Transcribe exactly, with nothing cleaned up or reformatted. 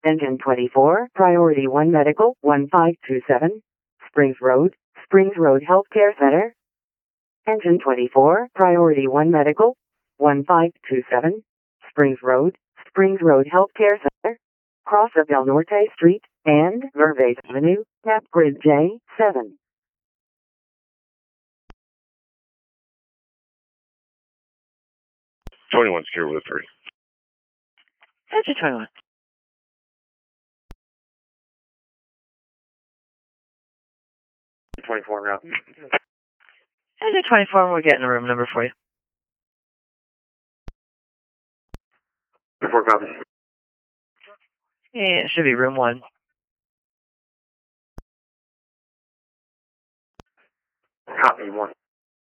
Engine twenty-four, Priority one Medical, one five two seven, Springs Road, Springs Road Healthcare Center. Engine twenty-four, Priority one Medical, one five two seven, Springs Road, Springs Road Healthcare Center. Cross of Del Norte Street and Gervais Avenue, Tap Grid J seven. twenty-one secure with three. Engine twenty-one. twenty-four route. Engine twenty-four, we're getting a room number for you. twenty-four copy. Yeah, it should be room one. Copy one.